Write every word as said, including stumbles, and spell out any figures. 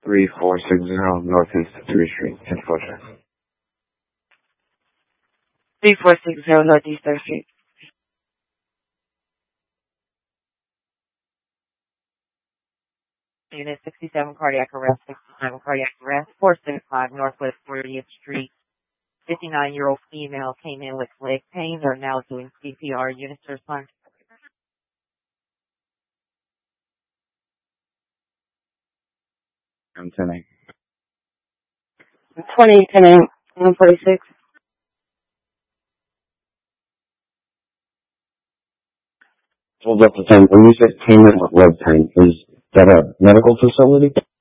three four six zero Northeast third Street, in Flushing. three four six zero Northeast third Street. Unit sixty-seven cardiac arrest, sixty-seven cardiac arrest, four six five Northwest fortieth Street. fifty-nine-year-old female came in with leg pain. They're now doing C P R. Units to respond. I'm ten eight. twenty, ten, one forty-six. Hold up the time. When you said payment with leg pain, is that a medical facility?